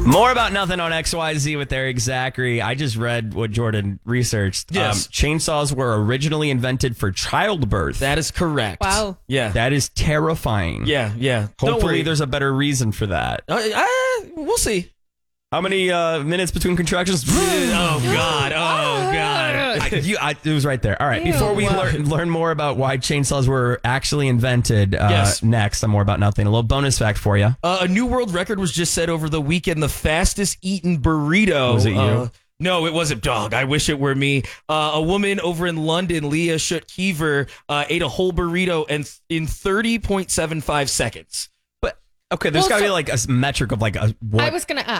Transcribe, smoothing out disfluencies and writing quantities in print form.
More about nothing on XYZ with Eric Zachary. I just read what Jordan researched. Yes. Chainsaws were originally invented for childbirth. That is correct. Wow. Yeah. That is terrifying. Yeah. Don't Hopefully worry. there's a better reason for that. We'll see. How many minutes between contractions? Oh God. It was right there. All right. Ew. Before we learn more about why chainsaws were actually invented, Yes. next on More About Nothing, a little bonus fact for you. A new world record was just set over the weekend. The fastest eaten burrito. Was it you? No, it wasn't, dog. I wish it were me. A woman over in London, Leah Schutt-Keever, ate a whole burrito in 30.75 seconds. But okay, there's Well, got to be so- like a metric of like a what? I was going to